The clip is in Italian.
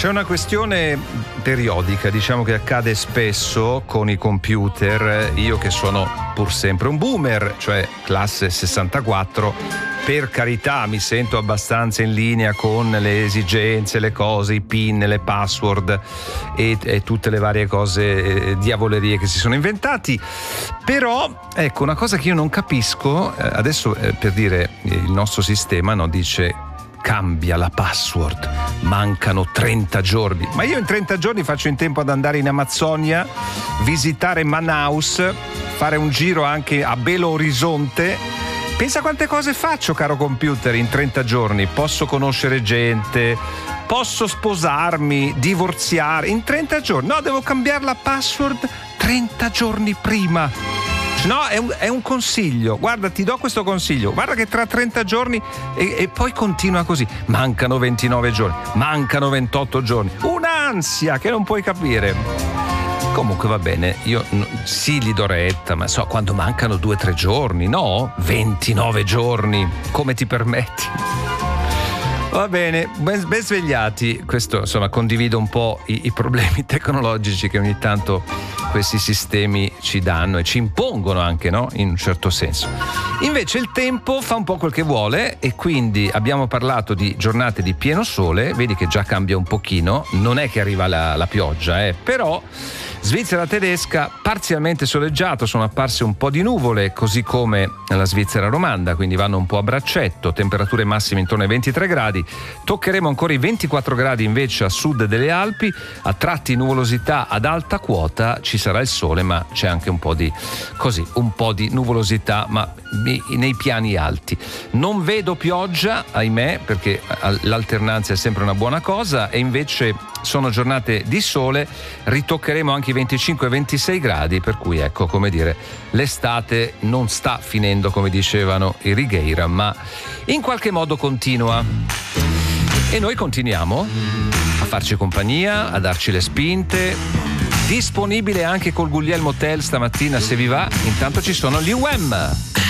C'è una questione periodica, diciamo, che accade spesso con i computer. Io che sono pur sempre un boomer, cioè classe 64, per carità mi sento abbastanza in linea con le esigenze, le cose, i PIN, le password e tutte le varie cose, diavolerie che si sono inventati. Però ecco, una cosa che io non capisco, adesso per dire il nostro sistema, no, dice cambia la password, mancano 30 giorni. Ma io in 30 giorni faccio in tempo ad andare in Amazzonia, visitare Manaus, fare un giro anche a Belo Horizonte. Pensa quante cose faccio, caro computer, in 30 giorni. Posso conoscere gente, posso sposarmi, divorziare in 30 giorni. No, devo cambiare la password 30 giorni prima. No, è un consiglio. Guarda, ti do questo consiglio. Guarda che tra 30 giorni e poi continua così. Mancano 29 giorni, mancano 28 giorni. Un'ansia che non puoi capire. Comunque va bene, io sì gli do retta, ma so, quando mancano 2-3 giorni, no? 29 giorni, come ti permetti? Va bene, ben svegliati. Questo, insomma, condivido un po' i problemi tecnologici che ogni tanto questi sistemi ci danno e ci impongono anche, no? In un certo senso. Invece il tempo fa un po' quel che vuole e quindi abbiamo parlato di giornate di pieno sole. Vedi che già cambia un pochino, non è che arriva la pioggia, però Svizzera tedesca parzialmente soleggiato, sono apparse un po' di nuvole, così come la Svizzera romanda, quindi vanno un po' a braccetto, temperature massime intorno ai 23 gradi, toccheremo ancora i 24 gradi invece a sud delle Alpi, a tratti nuvolosità ad alta quota, ci sarà il sole ma c'è anche un po' di nuvolosità, ma nei piani alti. Non vedo pioggia, ahimè, perché l'alternanza è sempre una buona cosa, e invece sono giornate di sole, ritoccheremo anche i 25 e 26 gradi, per cui ecco, come dire, l'estate non sta finendo come dicevano i Righeira, ma in qualche modo continua. E noi continuiamo a farci compagnia, a darci le spinte. Disponibile anche col Guglielmo Tell stamattina se vi va. Intanto ci sono gli UM.